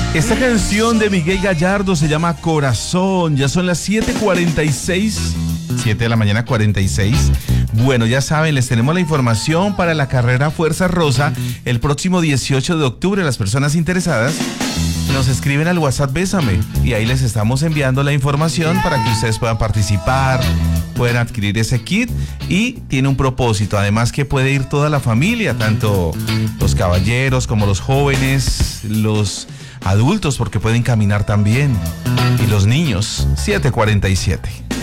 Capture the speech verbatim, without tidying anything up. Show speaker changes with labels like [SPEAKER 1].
[SPEAKER 1] Esta canción de Miguel Gallardo se llama Corazón. Ya son las siete cuarenta y seis. siete de la mañana, cuarenta y seis. Bueno, ya saben, les tenemos la información para la carrera Fuerza Rosa el próximo dieciocho de octubre. Las personas interesadas nos escriben al WhatsApp Bésame y ahí les estamos enviando la información para que ustedes puedan participar, pueden adquirir ese kit y tiene un propósito, además que puede ir toda la familia, tanto los caballeros como los jóvenes, los adultos, porque pueden caminar también, y los niños. siete cuarenta y siete.